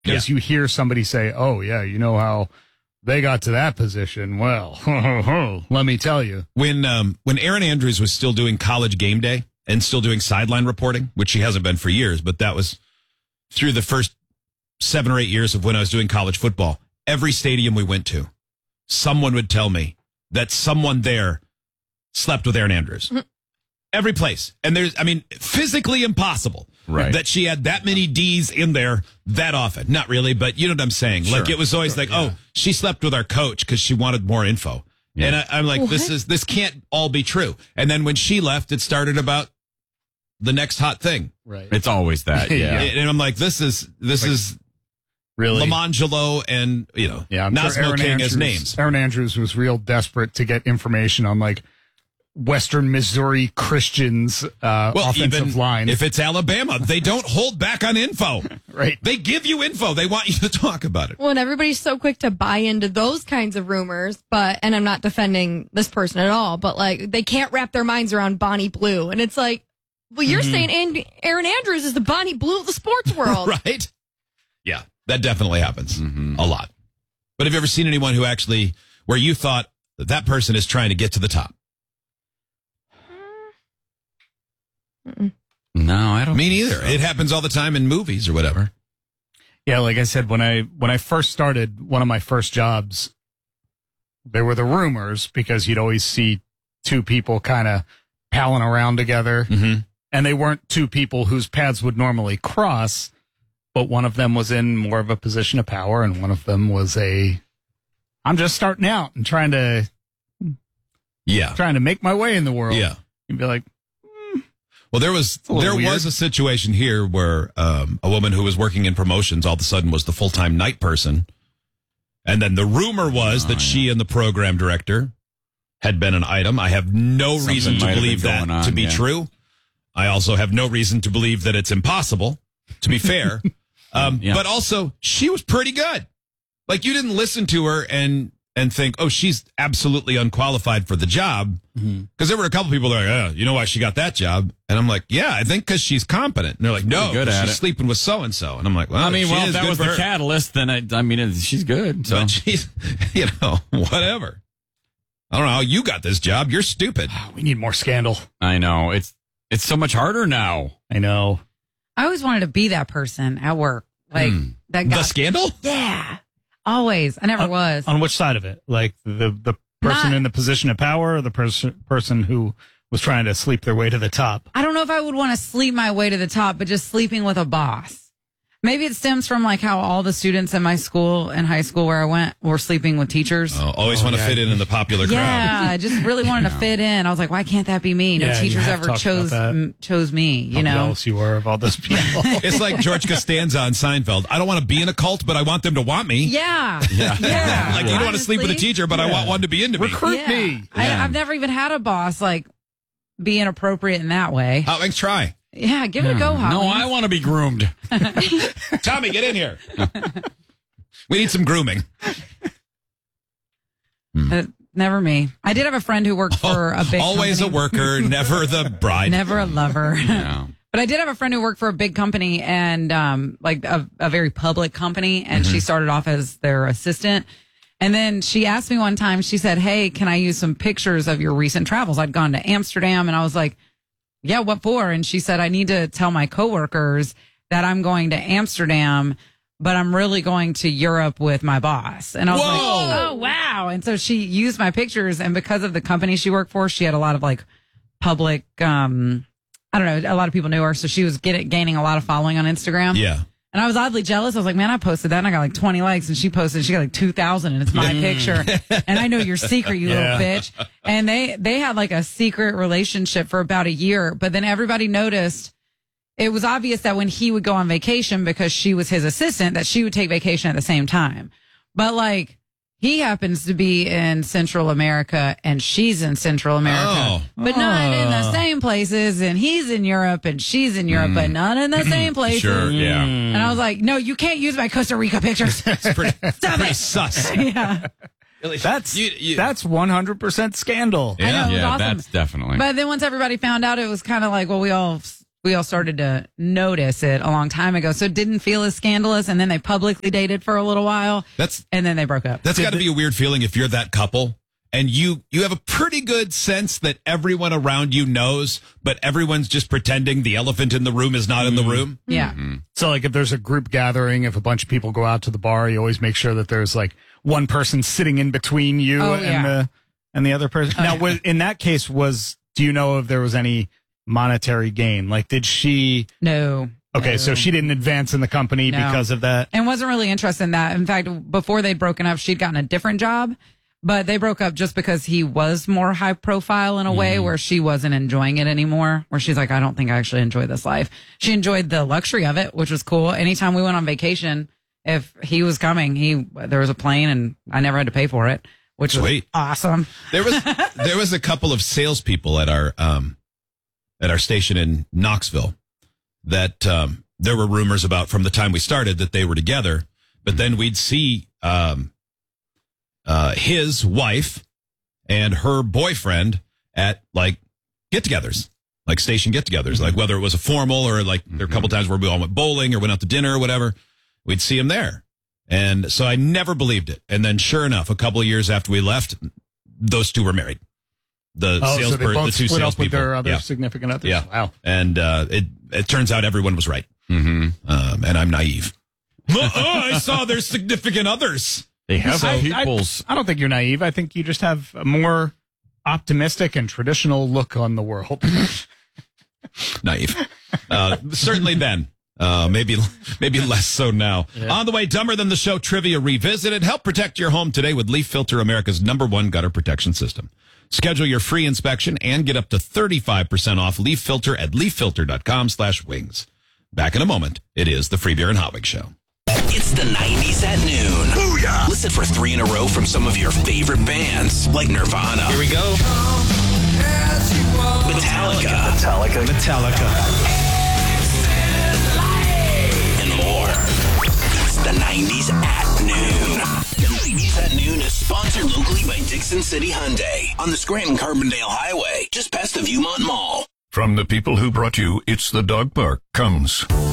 Because you hear somebody say, oh, yeah, you know how they got to that position. Well, let me tell you. When Erin Andrews was still doing College Game Day and still doing sideline reporting, which she hasn't been for years, but that was through the first 7 or 8 years of when I was doing college football, every stadium we went to, someone would tell me that someone there slept with Erin Andrews. Every place. And physically impossible that she had that many D's in there that often. Not really, but you know what I'm saying? Sure. Like, it was always she slept with our coach because she wanted more info. Yeah. And I'm like, this can't all be true. And then when she left, it started about the next hot thing. Right. It's always that. Yeah. And I'm like, this is really Lamangelo and, not smoking as names. Erin Andrews was real desperate to get information on, like, Western Missouri Christians offensive line. If it's Alabama, they don't hold back on info. Right. They give you info. They want you to talk about it. Well, and everybody's so quick to buy into those kinds of rumors, and I'm not defending this person at all, but like they can't wrap their minds around Bonnie Blue. And it's like, well, you're saying Erin Andrews is the Bonnie Blue of the sports world. Right? Yeah, that definitely happens a lot. But have you ever seen anyone where you thought that person is trying to get to the top? No, I don't. Me neither. So. It happens all the time in movies or whatever. Yeah, like I said, when I first started, one of my first jobs, there were the rumors because you'd always see two people kind of palling around together. Mm-hmm. And they weren't two people whose paths would normally cross, but one of them was in more of a position of power, and one of them was I'm just starting out and trying to make my way in the world. Yeah. You'd be like, well, there was a situation here where a woman who was working in promotions all of a sudden was the full-time night person. And then the rumor was that she and the program director had been an item. I have no reason to believe that to be true. I also have no reason to believe that it's impossible, to be fair. But also, she was pretty good. Like, you didn't listen to her and think, oh, she's absolutely unqualified for the job. Because there were a couple people that were like, you know why she got that job? And I'm like, yeah, I think because she's competent. And they're like, no, she's sleeping with so-and-so. And I'm like, well, if that was the catalyst, then she's good. So. But she's, whatever. I don't know how you got this job. You're stupid. We need more scandal. I know. It's so much harder now. I know. I always wanted to be that person at work. Like that guy. The scandal? Yeah. Always. I never was. On which side of it? Like the person in the position of power, or the person who was trying to sleep their way to the top? I don't know if I would want to sleep my way to the top, but just sleeping with a boss. Maybe it stems from like how all the students in my school and high school where I went were sleeping with teachers. Always want to fit in the popular crowd. Yeah, I just really wanted to fit in. I was like, why can't that be me? No teachers ever chose me, you know? How jealous you were of all those people. It's like George Costanza on Seinfeld. I don't want to be in a cult, but I want them to want me. Yeah. Like, you don't want to sleep with a teacher, but I want one to be into me. Recruit me. I've never even had a boss like be inappropriate in that way. Let's try. Yeah, give it a go, Holly. No, I want to be groomed. Tommy, get in here. We need some grooming. Never me. I did have a friend who worked for a big always company. A worker, never the bride. Never a lover. Yeah. But I did have a friend who worked for a big company and like a very public company, and she started off as their assistant. And then she asked me one time, she said, hey, can I use some pictures of your recent travels? I'd gone to Amsterdam, and I was like, yeah, what for? And she said, I need to tell my coworkers that I'm going to Amsterdam, but I'm really going to Europe with my boss. And I was like, oh, wow. And so she used my pictures. And because of the company she worked for, she had a lot of like public, I don't know, a lot of people knew her. So she was gaining a lot of following on Instagram. Yeah. And I was oddly jealous. I was like, man, I posted that and I got like 20 likes, and she got like 2,000 and it's my picture. And I know your secret, you little bitch. And they had like a secret relationship for about a year, but then everybody noticed it was obvious that when he would go on vacation, because she was his assistant, that she would take vacation at the same time. But like, he happens to be in Central America and she's in Central America, but not in the same places. And he's in Europe and she's in Europe, but not in the same places. Sure, yeah. And I was like, no, you can't use my Costa Rica pictures. It's pretty sus. Yeah. That's 100% scandal. I know, it was awesome. That's definitely. But then once everybody found out, it was kind of like, well, we all we all started to notice it a long time ago. So it didn't feel as scandalous. And then they publicly dated for a little while. And then they broke up. That's got to be a weird feeling if you're that couple and you have a pretty good sense that everyone around you knows, but everyone's just pretending the elephant in the room is not in the room. Yeah. So like if there's a group gathering, if a bunch of people go out to the bar, you always make sure that there's like one person sitting in between you and the other person. In that case, do you know if there was any monetary gain? Like, did she? No. Okay, so she didn't advance in the company because of that? And wasn't really interested in that. In fact, before they'd broken up, she'd gotten a different job, but they broke up just because he was more high profile in a way where she wasn't enjoying it anymore, where she's like, I don't think I actually enjoy this life. She enjoyed the luxury of it, which was cool. Anytime we went on vacation, if he was coming, there was a plane and I never had to pay for it, which was awesome. There was a couple of salespeople at our station in Knoxville that there were rumors about from the time we started that they were together, but then we'd see his wife and her boyfriend at like get-togethers, like station get-togethers, like whether it was a formal or like there were a couple times where we all went bowling or went out to dinner or whatever, we'd see him there. And so I never believed it. And then sure enough, a couple of years after we left, those two were married. The two split up with salespeople. their other significant others. Yeah. Wow. And it turns out everyone was right. And I'm naive. I saw their significant others. They have I don't think you're naive. I think you just have a more optimistic and traditional look on the world. Naive. Certainly then. Maybe less so now. Yeah. On the way, Dumber Than the Show Trivia Revisited. Help protect your home today with Leaf Filter, America's #1 gutter protection system. Schedule your free inspection and get up to 35% off Leaf Filter at leaffilter.com/wings. Back in a moment. It is the Free Beer and Hot Wings Show. It's the 90s at noon. Booyah! Listen for 3 in a row from some of your favorite bands, like Nirvana. Here we go. Metallica. And more. It's the 90s at noon. The 90s at noon is sponsored locally by Dixon City Hyundai on the Scranton-Carbondale Highway, just past the Viewmont Mall. From the people who brought you It's the Dog Park comes